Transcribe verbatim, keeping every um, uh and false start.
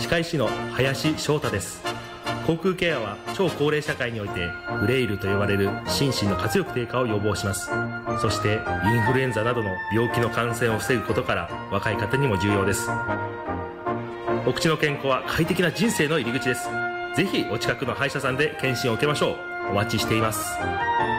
歯科医師の林翔太です。口腔ケアは超高齢社会においてフレイルと呼ばれる心身の活力低下を予防します。そしてインフルエンザなどの病気の感染を防ぐことから若い方にも重要です。お口の健康は快適な人生の入り口です。ぜひお近くの歯医者さんで検診を受けましょう。お待ちしています。